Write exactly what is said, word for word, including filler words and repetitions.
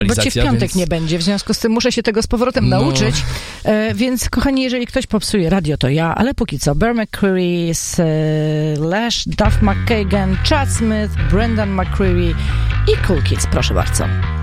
aktualizacja. Bo cię w piątek więc... nie będzie, w związku z tym muszę się tego z powrotem No. nauczyć. E, więc, kochani, jeżeli ktoś popsuje radio, to ja, ale póki co Bear McCreary, Slash, Duff McKagan, Chad Smith, Brendan McCreary i Cool Kids. Proszę bardzo.